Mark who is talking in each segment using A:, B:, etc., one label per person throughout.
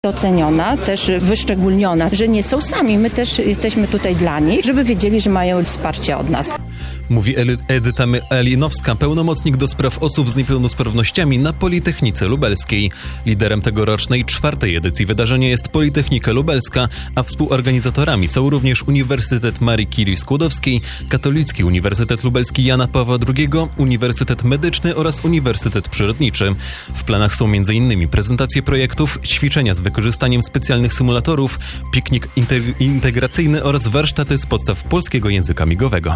A: doceniona, też wyszczególniona, że nie są sami. My też jesteśmy tutaj dla nich, żeby wiedzieli, że mają wsparcie od nas.
B: Mówi Edyta Elinowska, pełnomocnik do spraw osób z niepełnosprawnościami na Politechnice Lubelskiej. Liderem tegorocznej 4. edycji wydarzenia jest Politechnika Lubelska, a współorganizatorami są również Uniwersytet Marii Curie Skłodowskiej, Katolicki Uniwersytet Lubelski Jana Pawła II, Uniwersytet Medyczny oraz Uniwersytet Przyrodniczy. W planach są m.in. prezentacje projektów, ćwiczenia z wykorzystaniem specjalnych symulatorów, piknik integracyjny oraz warsztaty z podstaw polskiego języka migowego.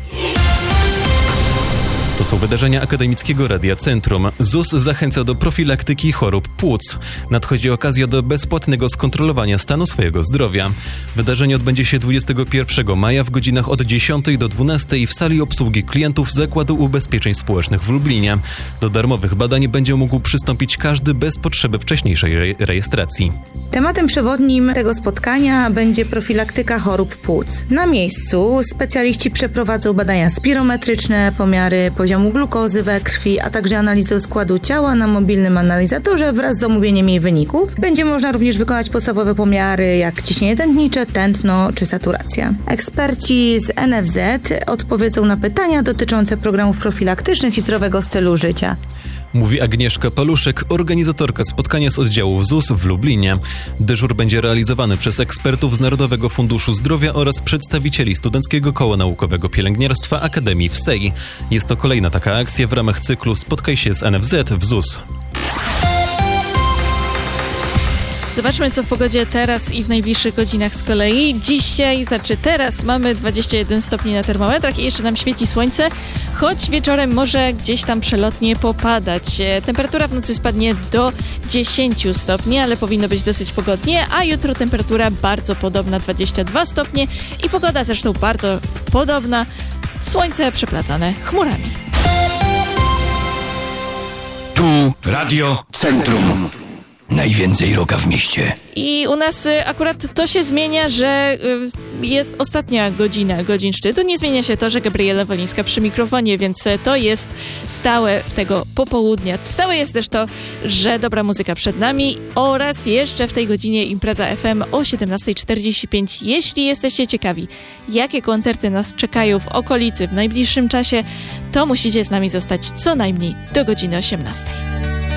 B: To są wydarzenia Akademickiego Radia Centrum. ZUS zachęca do profilaktyki chorób płuc. Nadchodzi okazja do bezpłatnego skontrolowania stanu swojego zdrowia. Wydarzenie odbędzie się 21 maja w godzinach od 10 do 12 w sali obsługi klientów Zakładu Ubezpieczeń Społecznych w Lublinie. Do darmowych badań będzie mógł przystąpić każdy bez potrzeby wcześniejszej rejestracji.
C: Tematem przewodnim tego spotkania będzie profilaktyka chorób płuc. Na miejscu specjaliści przeprowadzą badania spirometryczne, pomiary poziomu glukozy we krwi, a także analizę składu ciała na mobilnym analizatorze wraz z omówieniem jej wyników. Będzie można również wykonać podstawowe pomiary jak ciśnienie tętnicze, tętno czy saturacja. Eksperci z NFZ odpowiedzą na pytania dotyczące programów profilaktycznych i zdrowego stylu życia.
B: Mówi Agnieszka Paluszek, organizatorka spotkania z oddziału ZUS w Lublinie. Dyżur będzie realizowany przez ekspertów z Narodowego Funduszu Zdrowia oraz przedstawicieli Studenckiego Koła Naukowego Pielęgniarstwa Akademii WSEJ. Jest to kolejna taka akcja w ramach cyklu Spotkaj się z NFZ w ZUS.
D: Zobaczmy, co w pogodzie teraz i w najbliższych godzinach z kolei. Dzisiaj, teraz mamy 21 stopni na termometrach i jeszcze nam świeci słońce, choć wieczorem może gdzieś tam przelotnie popadać. Temperatura w nocy spadnie do 10 stopni, ale powinno być dosyć pogodnie, a jutro temperatura bardzo podobna, 22 stopnie i pogoda zresztą bardzo podobna, słońce przeplatane chmurami.
E: Tu Radio Centrum. Najwięcej rocka w mieście.
D: I u nas akurat to się zmienia, że jest ostatnia godzin szczytu. Nie zmienia się to, że Gabriela Wolińska przy mikrofonie, więc to jest stałe tego popołudnia. Stałe jest też to, że dobra muzyka przed nami oraz jeszcze w tej godzinie impreza FM o 17:45. Jeśli jesteście ciekawi, jakie koncerty nas czekają w okolicy w najbliższym czasie, to musicie z nami zostać co najmniej do godziny 18.